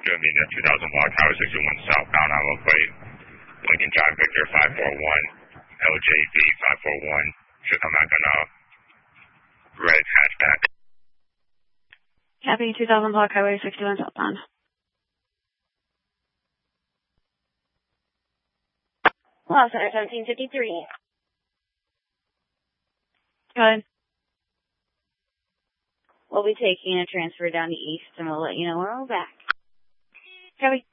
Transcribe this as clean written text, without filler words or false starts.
Good, mean at 2000 block, Highway 61 southbound, I'm plate. Lincoln Drive, Victor 541, LJB 541. Should come back on a red hatchback. Copy, 2000 block, Highway 61 southbound. Law Center 1753. Go ahead. We'll be taking a transfer down the east, and we'll let you know when we're back. Copy.